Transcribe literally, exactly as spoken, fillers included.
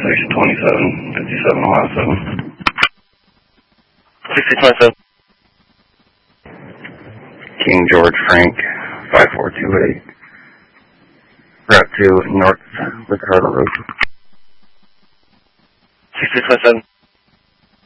Section twenty-seven, fifty-seven, Ohio seven. sixty twenty-seven. King George Frank, five four two eight. Route two, North Ricardo Road. sixty twenty-seven.